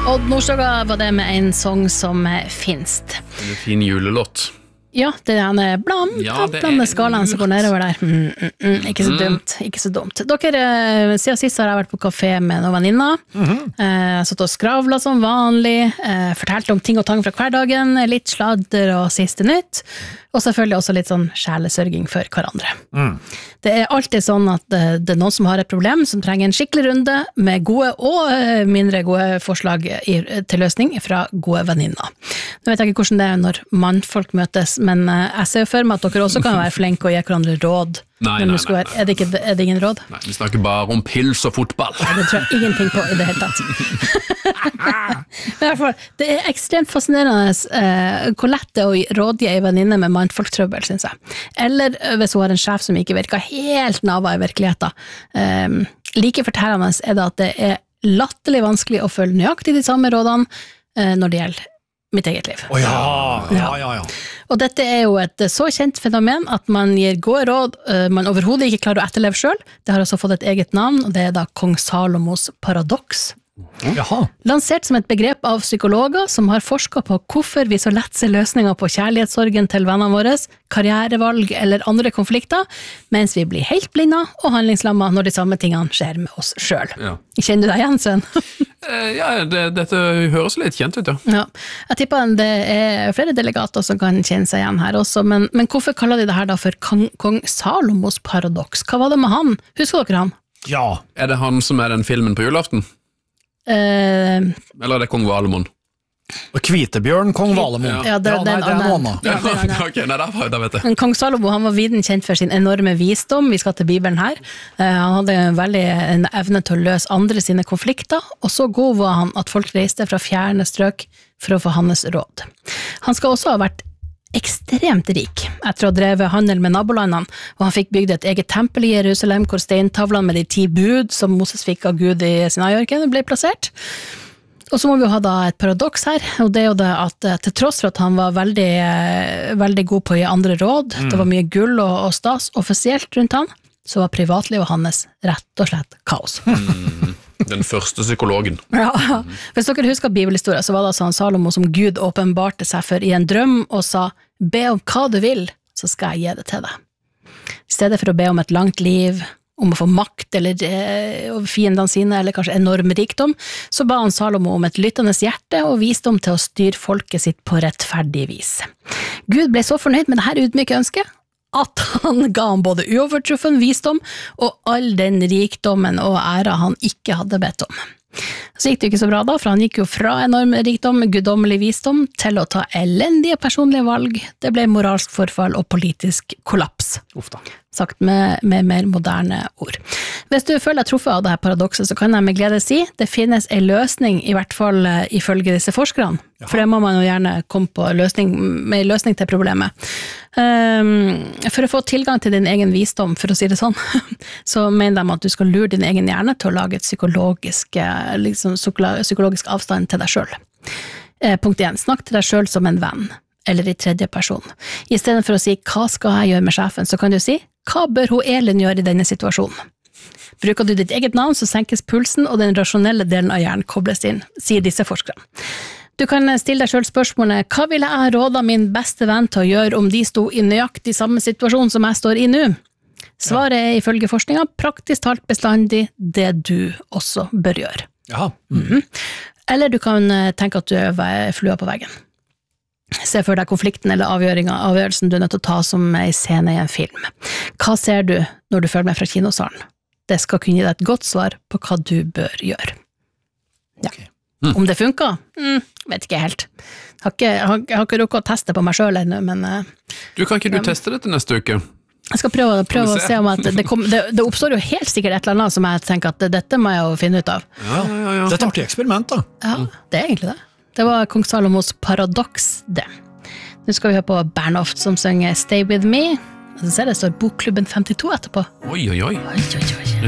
Odd Nordstoga var det med en sång som finst. En fin julelåt. Ja, det er en blande skalaen som går nedover der. Ikke så dumt, ikke så dumt. Dere, siden sist har jeg vært på kafé med noen venninner. Satt og skravlet som vanlig, fortalte om ting og tang fra hverdagen, litt sladder og siste nytt, og selvfølgelig også litt sånn sjelesørging for hverandre. Det er alltid sånn at det er noen som har et problem, som trenger en skikkelig runde med gode og mindre gode forslag til løsning fra gode venninner. Nå vet jeg ikke hvordan det er når mannfolk møtes, men jeg ser for meg at dere også kan være flinke og gi hverandre råd. Nei. Er det ingen råd? Nei, vi snakker bare om pils og fotball. Det tror jeg ingenting på i det hele tatt. Men i hvert fall, det er ekstremt fascinerende hvor lett det er å rådgi en venninne med mannfolktrøbbel, synes jeg. Eller hvis hun har en sjef som ikke virker helt nava i virkeligheten. Like fortellende er det at det er latterlig vanskelig å følge nøyaktig de samme rådene når det gjelder mitt eget liv. Ja. Og dette er jo et så kjent fenomen at man gir gode råd man overhodet ikke klarer å etterleve selv. Det har også fått et eget navn, og det er da Kong Salomos paradoks. Jaha. Lansert som et begrep av psykologer som har forsket på hvorfor vi så lett ser løsninger på kjærlighetssorgen til vennene våre, karrierevalg eller andre konflikter, mens vi blir helt blinda og handlingslamma når de samme tingene skjer med oss selv. Ja. Kjenner du deg igjen, Sven? Dette høres litt kjent ut, ja. Ja. Jeg tipper det er flere delegater som kan kjenne seg igjen her også, men hvorfor kaller de det her da for Kong Salomos paradoks? Hva var det med han? Husker dere han? Ja. Er det han som er den filmen på julaften? Eller er det Kong Valemon? Og Kvitebjørn, Kong Valemon. Ja, det er en annen. Ok, da vet jeg. Men Kong Salomo, han var viden kjent for sin enorme visdom. Vi skal til Bibelen her. Han hadde en evne til å løse andre sine konflikter, og så god var han at folk reiste fra fjerne strøk for å få hans råd. Han skal også ha vært ekstremt rik etter å ha drevet handel med nabolandene, og han fikk bygd et eget tempel i Jerusalem hvor steintavlene med de 10 bud som Moses fikk av Gud i Sinai-ørkenen ble plassert. Og så må vi jo ha da et paradoks her, og det er jo det at til tross for at han var veldig, veldig god på å gi andre råd, det var mye gull og stas offisielt rundt han, så var privatlivet hans rett og slett kaos. Den første psykologen. Ja, hvis dere husker bibelhistorien, så var det altså Salomo som Gud åpenbarte seg for i en drøm og sa, be om hva du vil, så skal jeg gi det til deg. I stedet for å be om et langt liv, om å få makt eller over fiendene sine, eller kanskje enorm rikdom, så ba han Salomo om et lyttende hjerte og visdom til å styre folket sitt på rettferdig vis. Gud ble så fornøyd med dette ydmyke ønsket, at han ga ham både uovertruffen visdom og all den rikdommen og æra han ikke hadde bedt om. Så gikk det ikke så bra da, for han gikk jo fra enorm rikdom, guddommelig visdom, til å ta elendige personlige valg. Det ble moralsk forfall og politisk kollaps. Sagt med mer moderne ord. Hvis du føler deg truffet av dette paradokset, så kan jeg med glede si, det finnes en løsning, i hvert fall ifølge disse forskerne. For det må man jo gjerne komme på med en løsning til problemet. For å få tilgang til din egen visdom, for å si det sånn, så mener de at du skal lure din egen hjerne til å lage et psykologisk avstand til deg selv. Punkt 1. Snakk til deg selv som en venn, eller i tredje person. I stedet for å si, hva skal jeg gjøre med sjefen, så kan du si, hva bør hun Elin gjøre i denne situasjonen? Bruker du ditt eget navn, så senkes pulsen, og den rasjonelle delen av hjernen kobles inn, sier disse forskerne. Du kan stille deg selv spørsmålet, hva ville jeg råda min beste venn til å gjøre om de sto i nøyaktig samme situasjon som jeg står i nå? Svaret er ifølge forskningen praktisk talt bestandig det du også bør gjøre. Eller du kan tenke at du er flua på veggen. Se for deg konflikten eller avgjørelsen du er nødt til å ta som en scene i en film. Hva ser du når du følger med fra kinosalen? Det skal kunne gi deg et godt svar på hva du bør gjøre. Ja. Om det funker? Vet ikke helt. Jeg har ikke rukket å teste på meg selv ennå, men... Kan ikke du teste det til neste uke? Jeg skal prøve å se om at det oppstår jo helt sikkert et eller annet som jeg tenker at dette må jeg jo finne ut av. Ja. Det er et artig eksperiment da. Ja, det er egentlig det. Det var Kong Salomos paradoks, det. Nå skal vi høre på Bernhoft som synger Stay With Me. Så ser det står Bokklubben 52 etterpå. Oi.